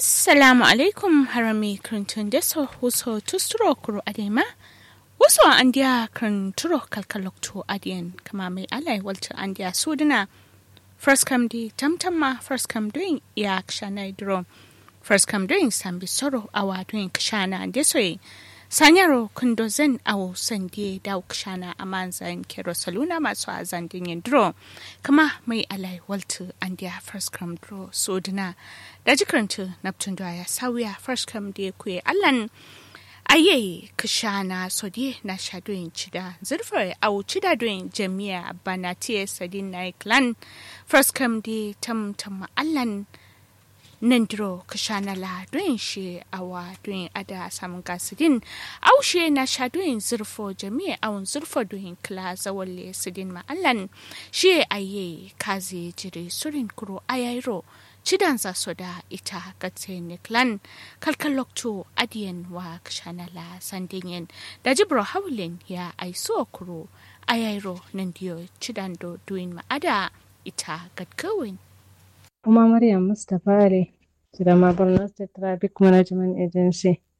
Assalamu alaikum harami krintun deso huso tusturo kuro adema. Wasu andiya krinturo kalkalokto adiyan kama mai alai walta andiya suduna. First come di tamtamma first come doing ya kshana idro. First come doing sambi soro awa doing kshana desoe. Sanyaro kundozen au sandie dau kshana amanza in kero saluna maso azandin yendro. Kama mai alai walta andiya first come dro suduna. Dajikaranta Neptune ya sauya first come da kuye Allan aye kashana sodi na shadoyin cida zurfa au cida doyin jami'a banatiye sadin na clan first come da tamtam Allan nandro kashana la doyin shi awa doyin ada samun gasidin au she na shadoyin zurfo jami'a au zurfo doyin kla zawalle sidin ma Allan she aye kazi jire surin kuro ayairo Chidanza soda ita gatse clan kalkalokto adiyan wa kshanala sandingen dajibro hawlin ya aiso kuro ayairo nandiyo chidando duin maada ita gatkawin. Kuma Maryam Mustapha Ali, Chidama Borno State Traffic Management Agency.